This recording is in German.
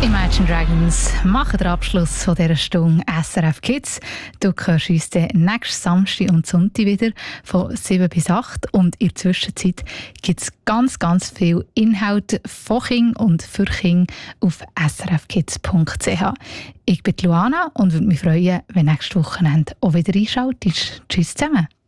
Imagine Dragons machen den Abschluss von dieser Stunde SRF Kids. Du hörst uns dann nächsten Samstag und Sonntag wieder von 7 bis 8. Und in der Zwischenzeit gibt es ganz viel Inhalt von Kindern und für Kinder auf srfkids.ch. Ich bin Luana und würde mich freuen, wenn nächstes Wochenende auch wieder einschaltest. Tschüss zusammen.